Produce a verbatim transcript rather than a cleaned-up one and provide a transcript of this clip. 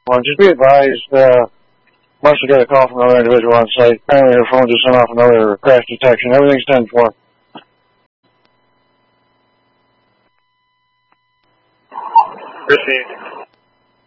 Well, just be advised, uh, must have got a call from another individual on site. Apparently her phone just sent off another crash detection. Everything's ten four. Received.